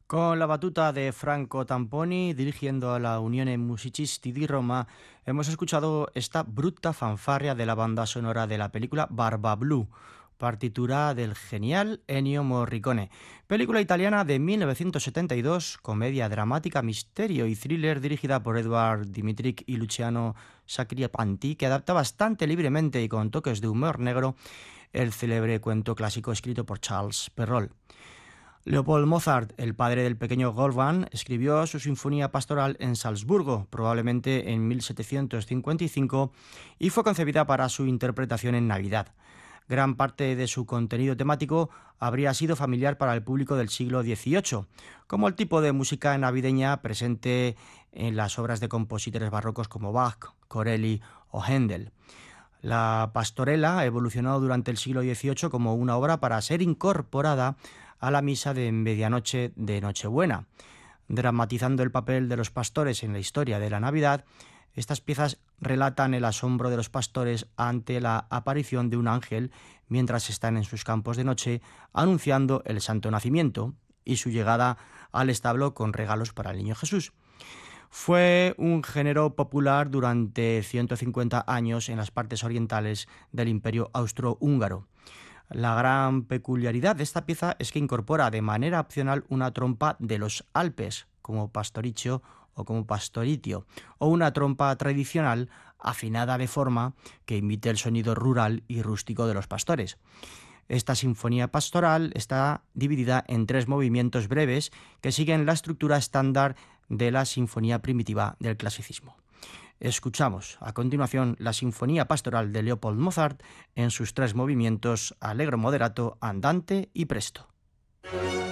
Con la batuta de Franco Tamponi dirigiendo a la Unione Musicisti di Roma, hemos escuchado esta bruta fanfarria de la banda sonora de la película Barba Blue, partitura del genial Ennio Morricone. Película italiana de 1972, comedia dramática, misterio y thriller dirigida por Edward Dmytryk y Luciano Sacripanti, que adapta bastante libremente y con toques de humor negro el célebre cuento clásico escrito por Charles Perrault. Leopold Mozart, el padre del pequeño Wolfgang, escribió su sinfonía pastoral en Salzburgo, probablemente en 1755, y fue concebida para su interpretación en Navidad. Gran parte de su contenido temático habría sido familiar para el público del siglo XVIII, como el tipo de música navideña presente en las obras de compositores barrocos como Bach, Corelli o Händel. La pastorela evolucionó durante el siglo XVIII como una obra para ser incorporada a la misa de medianoche de Nochebuena. Dramatizando el papel de los pastores en la historia de la Navidad, estas piezas relatan el asombro de los pastores ante la aparición de un ángel mientras están en sus campos de noche anunciando el santo nacimiento y su llegada al establo con regalos para el niño Jesús. Fue un género popular durante 150 años en las partes orientales del Imperio Austrohúngaro. La gran peculiaridad de esta pieza es que incorpora de manera opcional una trompa de los Alpes, como pastoricio o como pastoritio, o una trompa tradicional afinada de forma que imite el sonido rural y rústico de los pastores. Esta sinfonía pastoral está dividida en 3 movimientos breves que siguen la estructura estándar de la sinfonía primitiva del clasicismo. Escuchamos a continuación la sinfonía pastoral de Leopold Mozart en sus 3 movimientos allegro moderato, andante y presto.